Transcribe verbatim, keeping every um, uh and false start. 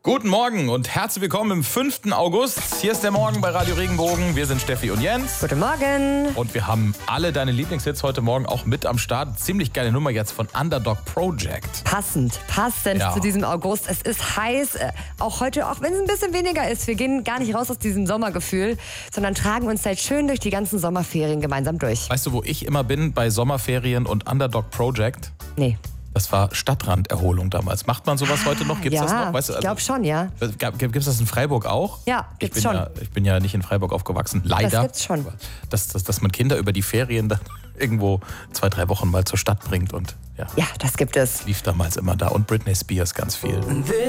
Guten Morgen und herzlich willkommen im fünften August. Hier ist der Morgen bei Radio Regenbogen. Wir sind Steffi und Jens. Guten Morgen. Und wir haben alle deine Lieblingshits heute Morgen auch mit am Start. Ziemlich geile Nummer jetzt von Underdog Project. Passend, passend Ja. zu diesem August. Es ist heiß, äh, auch heute, auch wenn es ein bisschen weniger ist. Wir gehen gar nicht raus aus diesem Sommergefühl, sondern tragen uns halt schön durch die ganzen Sommerferien gemeinsam durch. Weißt du, wo ich immer bin bei Sommerferien und Underdog Project? Nee. Das war Stadtranderholung damals. Macht man sowas heute noch? Gibt's ja, das noch? Weißt du, ich glaube schon, ja. Gibt es das in Freiburg auch? Ja, ich gibt's bin schon. Ja, ich bin ja nicht in Freiburg aufgewachsen, leider. Das gibt's schon. Dass, dass, dass man Kinder über die Ferien dann irgendwo zwei, drei Wochen mal zur Stadt bringt und ja. Ja, das gibt es. Lief damals immer da und Britney Spears ganz viel.